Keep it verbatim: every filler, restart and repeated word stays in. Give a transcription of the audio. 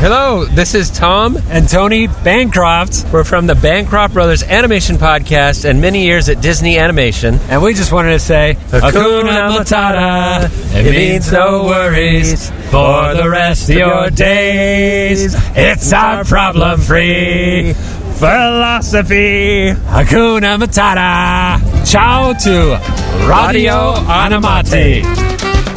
Hello, this is Tom and Tony Bancroft. We're from the Bancroft Brothers Animation Podcast and many years at Disney Animation. And we just wanted to say, Hakuna Matata, it means no worries for the rest of your days. It's our problem-free philosophy. Hakuna Matata. Ciao to Radio Anamati.